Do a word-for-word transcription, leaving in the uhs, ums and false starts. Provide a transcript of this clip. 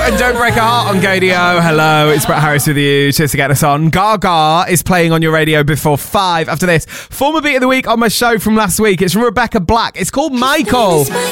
and Don't Break a Heart on Gadio. Hello, it's Brett Harris with you. Cheers to get us on. Gaga is playing on your radio before five. After this, former beat of the week on my show from last week. It's from Rebecca Black. It's called Michael.